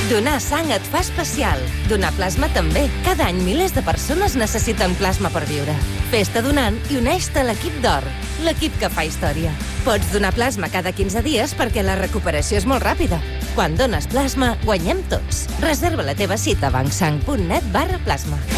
Donar sang et fa especial. Donar plasma també. Cada any milers de persones necessiten plasma per viure. Fes-te donant i uneix-te a l'equip d'Or, l'equip que fa història. Pots donar plasma cada 15 dies perquè la recuperació és molt ràpida. Quan dones plasma, guanyem tots. Reserva la teva cita a bancsang.net/plasma.